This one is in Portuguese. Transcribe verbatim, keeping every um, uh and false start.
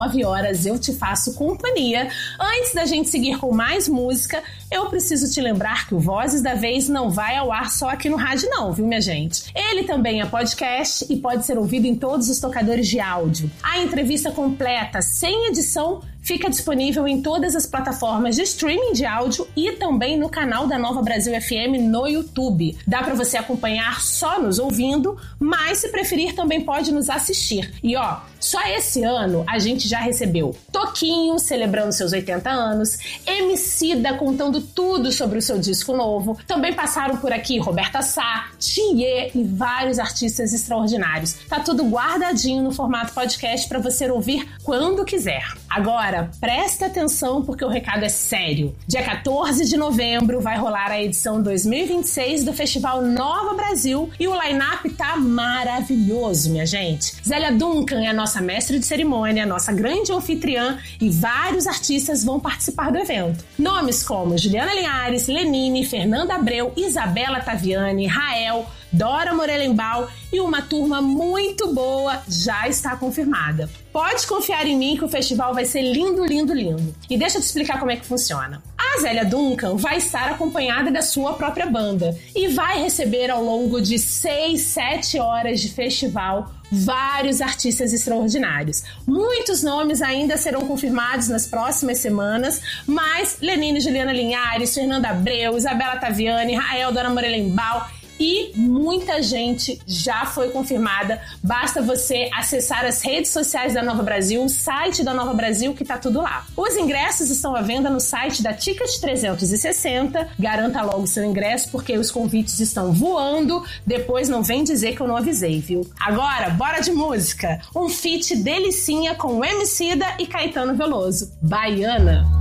nove horas eu te faço companhia. Antes da gente seguir com mais música, eu preciso te lembrar que o Vozes da Vez não vai ao ar só aqui no rádio não, viu, minha gente? Ele também é podcast e pode ser ouvido em todos os tocadores de áudio. A entrevista completa, sem edição, fica disponível em todas as plataformas de streaming de áudio e também no canal da Nova Brasil F M no YouTube. Dá para você acompanhar só nos ouvindo, mas se preferir também pode nos assistir. E ó, só esse ano a gente já recebeu Toquinho celebrando seus oitenta anos, Emicida contando tudo sobre o seu disco novo. Também passaram por aqui Roberta Sá, Thier e vários artistas extraordinários. Tá tudo guardadinho no formato podcast para você ouvir quando quiser. Agora, presta atenção porque o recado é sério. Dia quatorze de novembro vai rolar a edição dois mil e vinte e seis do Festival Nova Brasil e o line-up tá maravilhoso, minha gente. Zélia Duncan é a nossa mestre de cerimônia, nossa grande anfitriã e vários artistas vão participar do evento. Nomes como Juliana Linhares, Lenine, Fernanda Abreu, Isabela Taviani, Rael, Dora Morelenbaum e uma turma muito boa já está confirmada. Pode confiar em mim que o festival vai ser lindo, lindo, lindo. E deixa eu te explicar como é que funciona. A Zélia Duncan vai estar acompanhada da sua própria banda e vai receber ao longo de seis, sete horas de festival vários artistas extraordinários. Muitos nomes ainda serão confirmados nas próximas semanas, mas Lenine, Juliana Linhares, Fernanda Abreu, Isabela Taviani, Rael, Dora Morelenbaum e muita gente já foi confirmada. Basta você acessar as redes sociais da Nova Brasil, o site da Nova Brasil, que tá tudo lá. Os ingressos estão à venda no site da Ticket trezentos e sessenta. Garanta logo seu ingresso, porque os convites estão voando. Depois não vem dizer que eu não avisei, viu? Agora, bora de música. Um feat delicinha com Emicida e Caetano Veloso. Baiana.